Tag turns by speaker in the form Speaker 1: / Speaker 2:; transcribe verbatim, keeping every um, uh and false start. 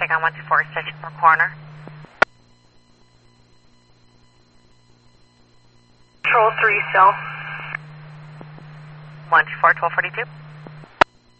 Speaker 1: traffic on one two four, station for corner.
Speaker 2: Control three, cell.
Speaker 1: one two four, twelve forty-two.